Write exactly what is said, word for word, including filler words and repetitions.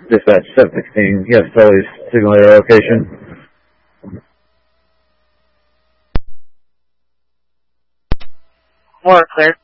Dispatch seven sixteen, yes, Tully's signal your location. More clear.